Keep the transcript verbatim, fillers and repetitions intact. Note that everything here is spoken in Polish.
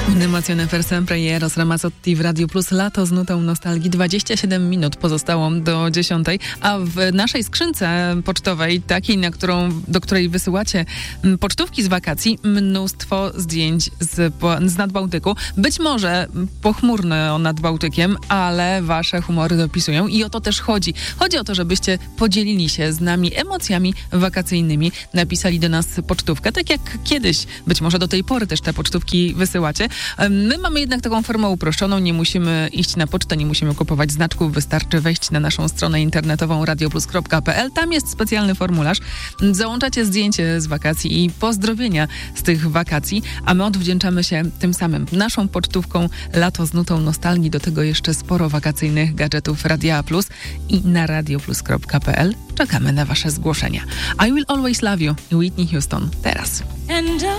Un'emozione per sempre i Eros Ramazzotti w Radiu Plus. Lato z nutą nostalgii. dwadzieścia siedem minut pozostało do dziesiątej, a w naszej skrzynce pocztowej, takiej, na którą, do której wysyłacie pocztówki z wakacji, mnóstwo zdjęć z, z Nadbałtyku. Być może pochmurne nad Bałtykiem, ale wasze humory dopisują i o to też chodzi. Chodzi o to, żebyście podzielili się z nami emocjami wakacyjnymi. Napisali do nas pocztówkę, tak jak kiedyś, być może do tej pory też te pocztówki wysyłacie. My mamy jednak taką formę uproszczoną, nie musimy iść na pocztę, nie musimy kupować znaczków, wystarczy wejść na naszą stronę internetową radioplus kropka p l. Tam jest specjalny formularz. Załączacie zdjęcie z wakacji i pozdrowienia z tych wakacji, a my odwdzięczamy się tym samym naszą pocztówką Lato z nutą nostalgii. Do tego jeszcze sporo wakacyjnych gadżetów Radia Plus i na radioplus kropka p l czekamy na wasze zgłoszenia. I Will Always Love You, Whitney Houston. Teraz. And